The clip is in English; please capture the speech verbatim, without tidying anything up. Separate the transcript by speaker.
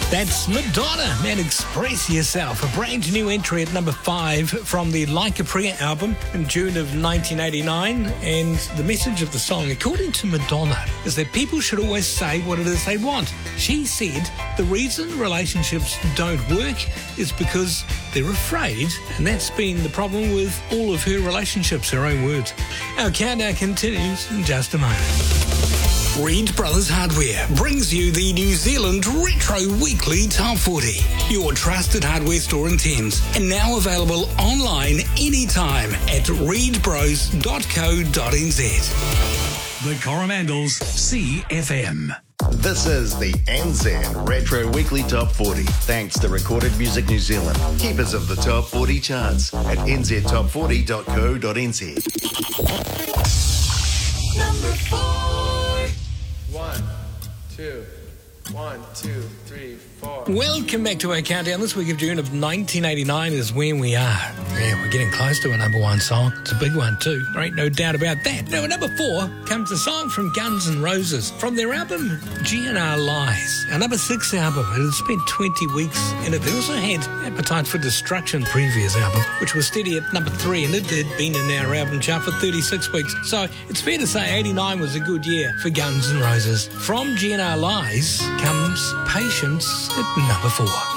Speaker 1: That's Madonna, man, Express Yourself, a brand new entry at number five from the Like a Prayer album in June of nineteen eighty-nine. And the message of the song, according to Madonna, is that people should always say what it is they want. She said the reason relationships don't work is because they're afraid, and that's been the problem with all of her relationships, her own words. Our countdown continues in just a moment. Reed Brothers Hardware brings you the New Zealand Retro Weekly Top forty, your trusted hardware store in Thames, and now available online anytime at reed bros dot co dot n z.
Speaker 2: The Coromandels C F M.
Speaker 3: This is the N Z Retro Weekly Top forty, thanks to Recorded Music New Zealand, keepers of the Top forty charts at n z top forty dot co dot n z.
Speaker 4: Number four. One, two, one, two, three, four.
Speaker 1: Welcome back to our countdown. This week of June of nineteen eighty-nine is when we are. Yeah, we're getting close to a number one song. It's a big one too. There ain't no doubt about that. Now, at number four comes a song from Guns N' Roses from their album G N R Lies, our number six album. It had spent twenty weeks in it. They also had Appetite for Destruction, previous album, which was steady at number three, and it had been in our album chart for thirty-six weeks. So it's fair to say eighty-nine was a good year for Guns N' Roses. From G N R Lies comes Patience at number four.